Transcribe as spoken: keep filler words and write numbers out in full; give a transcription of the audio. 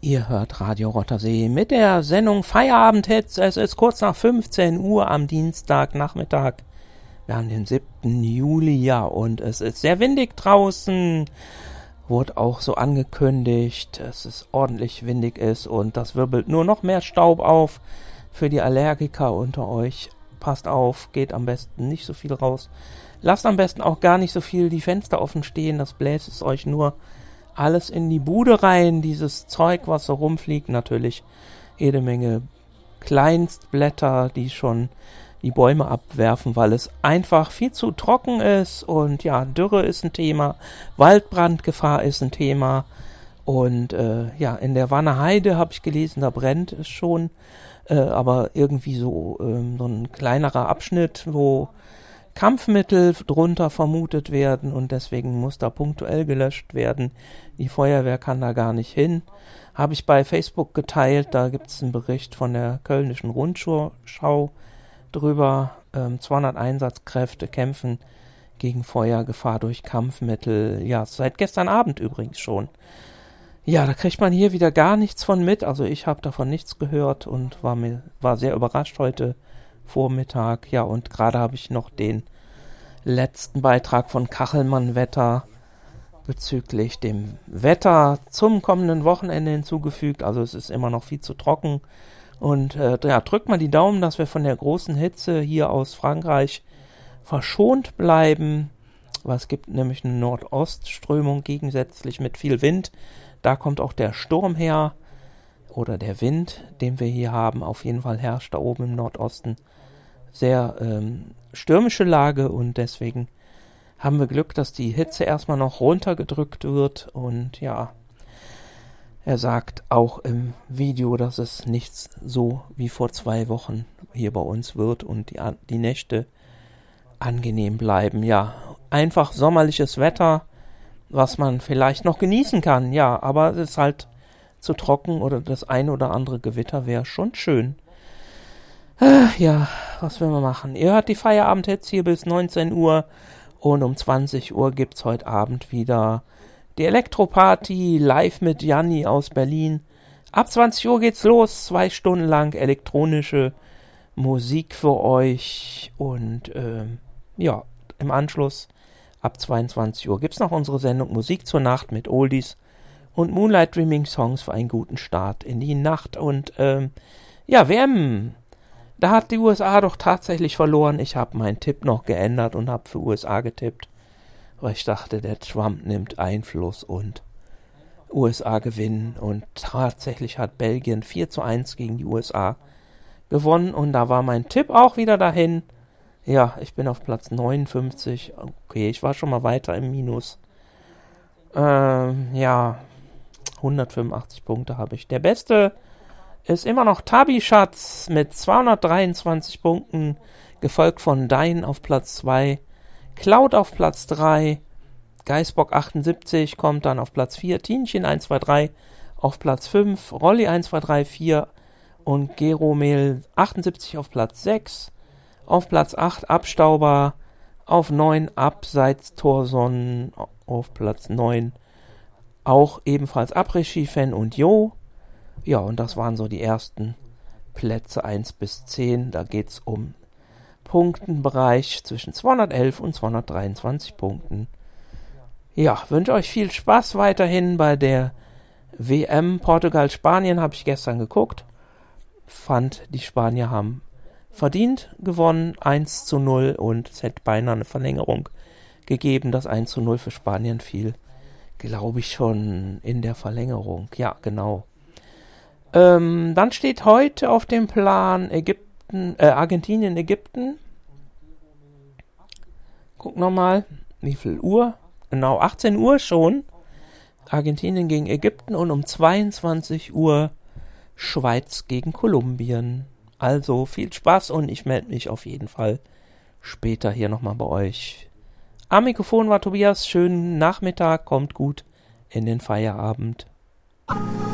Ihr hört Radio Rottersee mit der Sendung Feierabend-Hits. Es ist kurz nach fünfzehn Uhr am Dienstagnachmittag. Wir haben den siebten Juli, ja, und es ist sehr windig draußen. Wurde auch so angekündigt, dass es ordentlich windig ist und das wirbelt nur noch mehr Staub auf. Für die Allergiker unter euch, passt auf, geht am besten nicht so viel raus. Lasst am besten auch gar nicht so viel die Fenster offen stehen, das bläst es euch nur alles in die Bude rein, dieses Zeug, was so rumfliegt, natürlich jede Menge Kleinstblätter, die schon die Bäume abwerfen, weil es einfach viel zu trocken ist und ja, Dürre ist ein Thema, Waldbrandgefahr ist ein Thema und äh, ja, in der Wanner Heide habe ich gelesen, da brennt es schon, äh, aber irgendwie so, äh, so ein kleinerer Abschnitt, wo Kampfmittel drunter vermutet werden und deswegen muss da punktuell gelöscht werden. Die Feuerwehr kann da gar nicht hin. Habe ich bei Facebook geteilt, da gibt es einen Bericht von der Kölnischen Rundschau drüber. Ähm, zweihundert Einsatzkräfte kämpfen gegen Feuergefahr durch Kampfmittel. Ja, seit gestern Abend übrigens schon. Ja, da kriegt man hier wieder gar nichts von mit. Also ich habe davon nichts gehört und war mir war sehr überrascht heute Vormittag. Ja, und gerade habe ich noch den letzten Beitrag von Kachelmann Wetter bezüglich dem Wetter zum kommenden Wochenende hinzugefügt. Also es ist immer noch viel zu trocken. Und äh, ja, drückt mal die Daumen, dass wir von der großen Hitze hier aus Frankreich verschont bleiben. Weil es gibt nämlich eine Nordostströmung gegensätzlich mit viel Wind. Da kommt auch der Sturm her. Oder der Wind, den wir hier haben. Auf jeden Fall herrscht da oben im Nordosten sehr ähm, stürmische Lage und deswegen haben wir Glück, dass die Hitze erstmal noch runtergedrückt wird und ja, er sagt auch im Video, dass es nichts so wie vor zwei Wochen hier bei uns wird und die, die Nächte angenehm bleiben. Ja, einfach sommerliches Wetter, was man vielleicht noch genießen kann, ja, aber es ist halt zu trocken oder das ein oder andere Gewitter wäre schon schön. Äh, ja, was will man machen? Ihr hört die Feierabend-Hits hier bis neunzehn Uhr und um zwanzig Uhr gibt's heute Abend wieder die Elektroparty live mit Janni aus Berlin. Ab zwanzig Uhr geht's los, zwei Stunden lang elektronische Musik für euch und ähm, ja, im Anschluss ab zweiundzwanzig Uhr gibt's noch unsere Sendung Musik zur Nacht mit Oldies und Moonlight Dreaming Songs für einen guten Start in die Nacht. Und ähm, ja, W M, da hat die U S A doch tatsächlich verloren. Ich habe meinen Tipp noch geändert und habe für U S A getippt, weil ich dachte, der Trump nimmt Einfluss und U S A gewinnen. Und tatsächlich hat Belgien vier zu eins gegen die U S A gewonnen und da war mein Tipp auch wieder dahin. Ja, ich bin auf Platz neunundfünfzig. Okay, ich war schon mal weiter im Minus. Ähm, ja, hundertfünfundachtzig Punkte habe ich. Der Beste ist immer noch Tabi Schatz mit zweihundertdreiundzwanzig Punkten, gefolgt von Dein auf Platz zwei, Cloud auf Platz drei, Geisbock achtundsiebzig kommt dann auf Platz vier, Tienchen eins zwei drei auf Platz fünf, Rolli eins zwei drei vier und Geromel achtundsiebzig auf Platz sechs, auf Platz acht Abstauber, auf neun Abseits Torson, auf Platz neun auch ebenfalls Après-Ski-Fan und Jo. Ja, und das waren so die ersten Plätze eins bis zehn. Da geht's um Punktenbereich zwischen zweihundertelf und zweihundertdreiundzwanzig Punkten. Ja, wünsche euch viel Spaß weiterhin bei der W M Portugal-Spanien. Habe ich gestern geguckt. Fand, die Spanier haben verdient gewonnen, eins zu null, und es hätte beinahe eine Verlängerung gegeben. Das eins zu null für Spanien fiel, glaube ich, schon in der Verlängerung. Ja, genau. Ähm, dann steht heute auf dem Plan Ägypten, äh, Argentinien, Ägypten. Guck nochmal, wie viel Uhr? Genau, achtzehn Uhr schon. Argentinien gegen Ägypten und um zweiundzwanzig Uhr Schweiz gegen Kolumbien. Also viel Spaß und ich melde mich auf jeden Fall später hier nochmal bei euch. Am Mikrofon war Tobias. Schönen Nachmittag, kommt gut in den Feierabend.